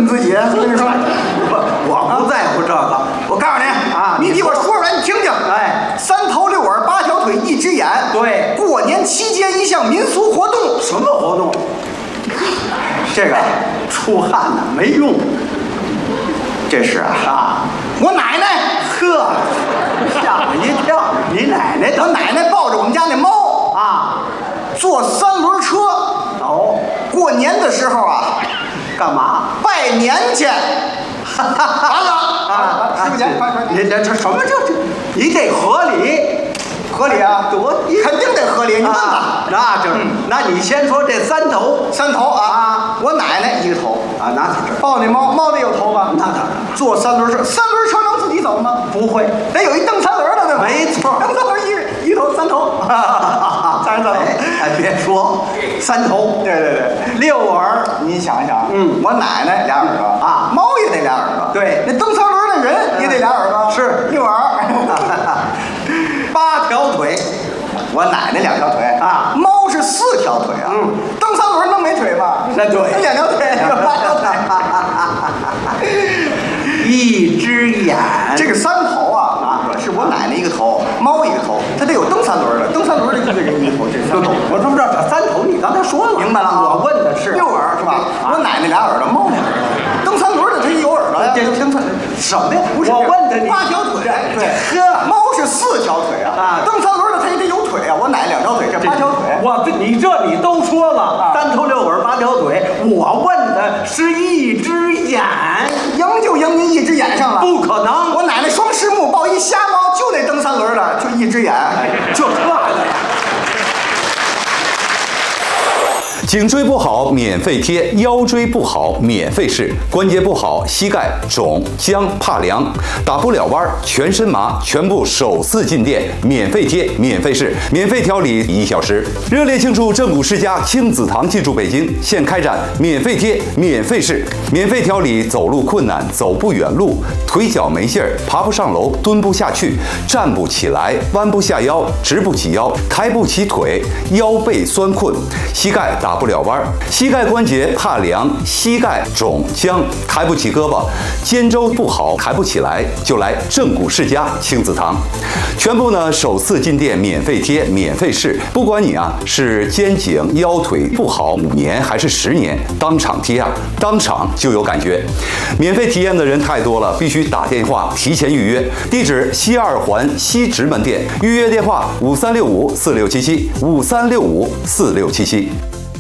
自己。我跟你说， 我不在乎这个。 我告诉你啊， 你听我说出来，你听听。 哎 ，3头6耳8条腿1只眼。 对， 过年期间一项民俗活动。 什么活动？ 这个出汗呢，没用。 这是啊，我奶奶， 呵，吓我一跳！你奶奶我奶奶抱着我们家那猫啊， 坐3轮车。 哦， 过年的时候啊， 干嘛？ 拜年去。完了啊，师傅钱，快！ 你这什么这？你这合理。 合理啊， 多肯定得合理。你问吧， 那就是，那你先说这3头 ，3头啊，我奶奶1个头啊，那是抱那猫，猫得有头吧？ 那当然， 坐3轮车，3轮车能自己走吗？ 不会， 得有一蹬3轮的，对吧？ 没错， 蹬3轮一头3头，3头。 哎，别说3头， 对，6耳，你想想，我奶奶2耳朵啊，猫也得2耳朵， 对， 那蹬3轮的人也得2耳朵， 是 6耳。8条腿，我奶奶2条腿啊，猫是4条腿啊。蹬3轮能没腿吗？ 那对， 蹬2条腿，8条腿。 1只眼， 这个3头啊，是我奶奶1个头，猫1个头，它得有蹬3轮的，蹬3轮的1个人1个头，这3头。 我怎么知道这3头？你刚才说了， 明白了啊？ 我问的是 6耳是吧？我奶奶2耳朵，猫2耳朵，蹬3轮的它有耳朵呀。 这听错什么呀？ 不是， 我问的你 8条腿， 对， 猫是4条腿啊，蹬3轮的它也得有腿啊。我奶奶2条腿，这8条腿。 你都说了，3头6耳8条腿，我问的是1只眼， 赢就赢您1只眼上了， 不可能。 我奶奶双狮目抱一瞎猫，就得蹬3轮的，就1只眼， 就这个呀。 颈椎不好免费贴，腰椎不好免费试，关节不好膝盖肿僵怕凉打不了弯全身麻，全部首次进店免费贴免费试，免费调理1小时。热烈庆祝正骨世家亲子堂进驻北京，现开展免费贴免费试，免费调理走路困难走不远路，腿脚没劲儿爬不上楼蹲不下去站不起来弯不下腰直不起腰抬不起腿腰背酸困膝盖打不了弯，膝盖关节怕凉，膝盖肿僵，抬不起胳膊，肩周不好，抬不起来，就来正骨世家亲子堂。全部呢首次进店免费贴，免费试，不管你啊是肩颈腰腿不好5年还是10年，当场贴啊，当场就有感觉。免费体验的人太多了，必须打电话提前预约。地址西2环西直门店，预约电话5365467753654677。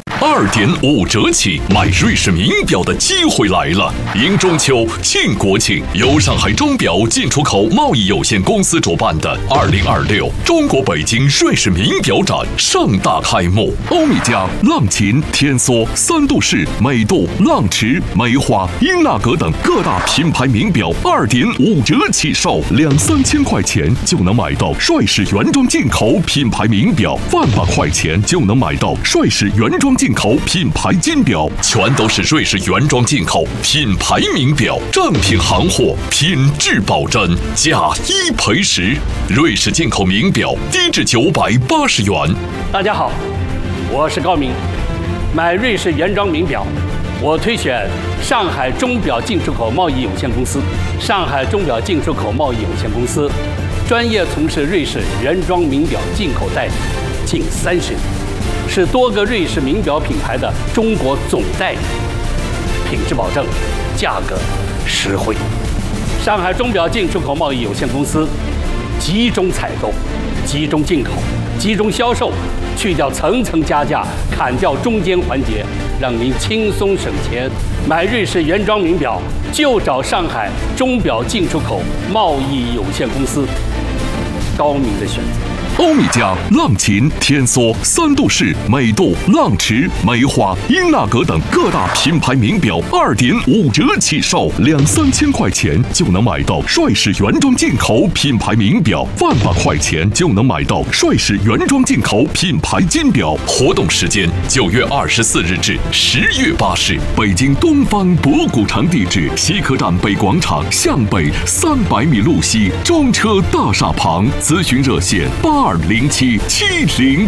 2.5折起，买瑞士名表的机会来了！迎中秋，庆国庆，由上海钟表进出口贸易有限公司主办的2026中国北京瑞士名表展盛大开幕。欧米茄、浪琴、天梭、三度式、美度、浪驰、梅花、英纳格等各大品牌名表2.5折起售，2-3千块钱就能买到帅士原装进口品牌名表，10000块钱就能买到帅士原装进口品牌金表，全都是瑞士原装进口品牌名表，正品行货，品质保真，价1赔10。瑞士进口名表低至980元。 大家好，我是高明。买瑞士原装名表，我推选上海钟表进出口贸易有限公司。上海钟表进出口贸易有限公司专业从事瑞士原装名表进口代理近30年。是多个瑞士名表品牌的中国总代理，品质保证，价格实惠。上海钟表进出口贸易有限公司集中采购、集中进口、集中销售，去掉层层加价，砍掉中间环节，让您轻松省钱。买瑞士原装名表就找上海钟表进出口贸易有限公司，高明的选择。 欧米茄、浪琴、天梭、三度式、美度、浪驰、梅花、英纳格等各大品牌名表2.5折起售，2-3千块钱就能买到帅士原装进口品牌名表，10000块钱就能买到帅士原装进口品牌金表。活动时间9月24日至10月8日，北京东方博古城地址西客站北广场向北300米路西中车大厦旁，咨询热线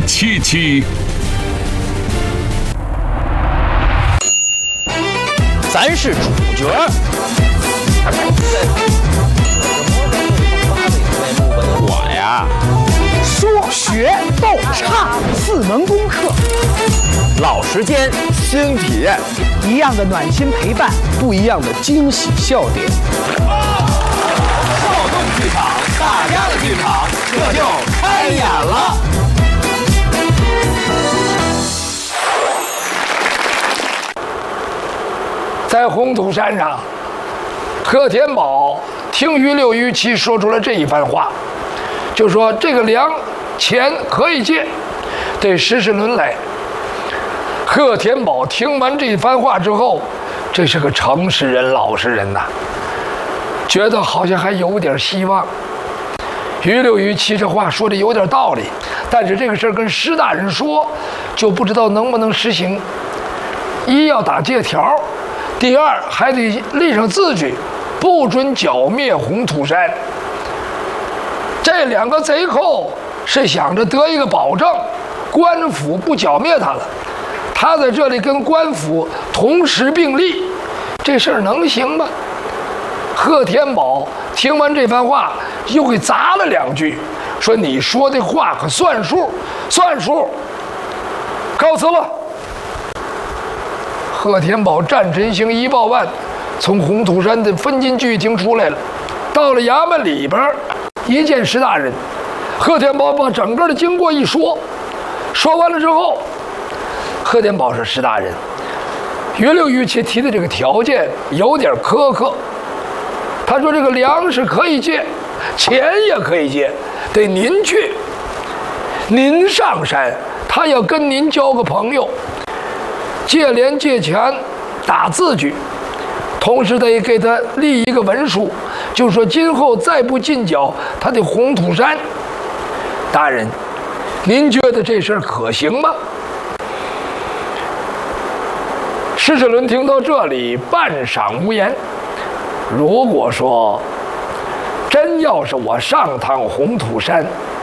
82077077。 在咱是主角。我呀， 说学逗唱4门功课， 老时间，新体验， 一样的暖心陪伴， 不一样的惊喜笑点。 少动剧场，大家的剧场，这就开演了。 在红土山上，贺天宝听于六于七说出了这一番话，就说这个粮钱可以借，得试试轮来。贺天宝听完这番话之后，这是个诚实人、老实人呐，觉得好像还有点希望。于六于七这话说的有点道理，但是这个事儿跟施大人说，就不知道能不能实行。一要打借条，第二还得立上字据，不准剿灭红土山。这2个贼寇是想着得一个保证，官府不剿灭他了，他在这里跟官府同时并立，这事儿能行吗？贺天宝听完这番话，又给砸了2句，说：“你说的话可算数，算数。”告辞了。贺天宝战阵型一报万，从红土山的分金聚厅出来了，到了衙门里边，一见施大人，贺天宝把整个的经过一说，说完了之后，贺天宝说：“施大人，于六于七提的这个条件有点苛刻。他说这个粮食可以借，钱也可以借，得您去，您上山，他要跟您交个朋友。”借粮借钱，打字据，同时得给他立一个文书，就说今后再不进剿他的红土山。大人，您觉得这事儿可行吗？施世伦听到这里，半晌无言。如果说真要是我上趟红土山，